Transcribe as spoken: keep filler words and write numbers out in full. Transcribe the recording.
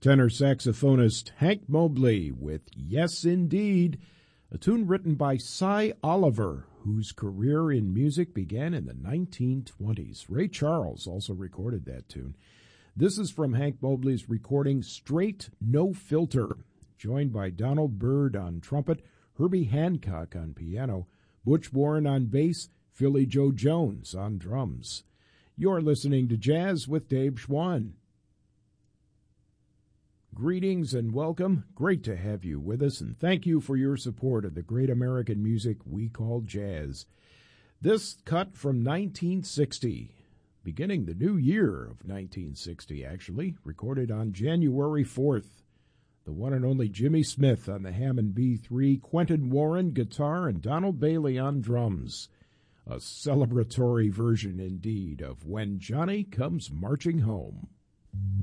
tenor saxophonist Hank Mobley with Yes Indeed, a tune written by Cy Oliver, whose career in music began in the nineteen twenties. Ray Charles also recorded that tune. This is from Hank Mobley's recording Straight No Filter, joined by Donald Byrd on trumpet, Herbie Hancock on piano, Butch Warren on bass, Philly Joe Jones on drums. You're listening to Jazz with Dave Schwann. Greetings and welcome. Great to have you with us, and thank you for your support of the great American music we call jazz. This cut from nineteen sixty, beginning the new year of nineteen sixty, actually, recorded on January fourth. The one and only Jimmy Smith on the Hammond B three, Quentin Warren guitar, and Donald Bailey on drums. A celebratory version indeed of When Johnny Comes Marching Home.